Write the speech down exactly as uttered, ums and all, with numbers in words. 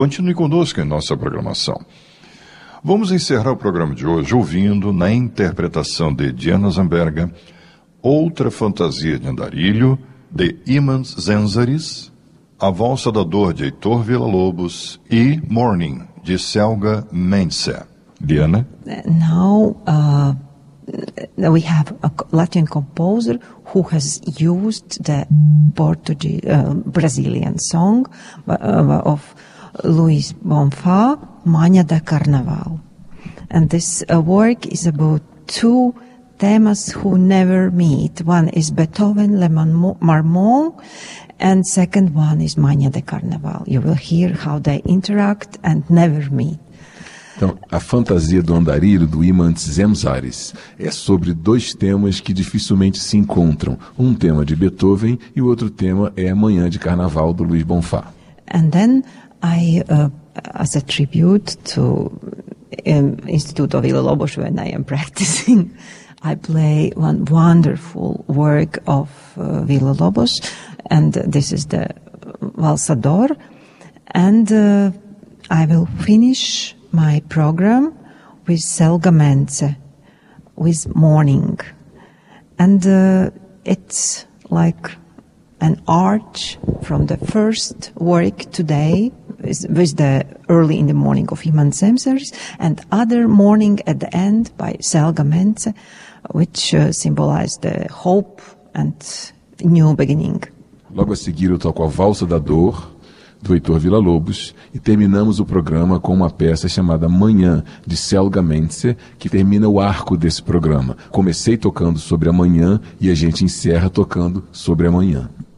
Continue conosco em nossa programação. Vamos encerrar o programa de hoje ouvindo, na interpretação de Diana Zamberga, outra fantasia de andarilho, de Imants Zenzaris, A Valsa da Dor, de Heitor Villa-Lobos, e Morning, de Selga Mentze. Diana? Now uh, we have a Latin composer who has used the Portuguese, uh, Brazilian song uh, of Luís Bonfá, Manhã de Carnaval. And this uh, work is about two themes who never meet. One is Beethoven, Le Marmont, and second one is Manhã de Carnaval. You will hear how they interact and never meet. Então, a fantasia do andarilho, do Imants Zenzaris, é sobre dois temas que dificilmente se encontram. Um tema de Beethoven e o outro tema é a Manhã de Carnaval, do Luís Bonfá. And then I, uh, as a tribute to um, Instituto Villa-Lobos, when I am practicing, I play one wonderful work of uh, Villa-Lobos, and this is the Valsa d'Or. And uh, I will finish my program with Selga Mentze, with Morning. And uh, it's like an arch from the first work today, with, with the early in the morning of Imants Zenzaris, and other morning at the end by Selga Mentze, which uh, symbolize the hope and new beginning. Logo a seguir eu toco a Valsa da Dor, do Heitor Villa-Lobos, e terminamos o programa com uma peça chamada Manhã, de Selga Mentze, que termina o arco desse programa. Comecei tocando sobre a manhã e a gente encerra tocando sobre a manhã.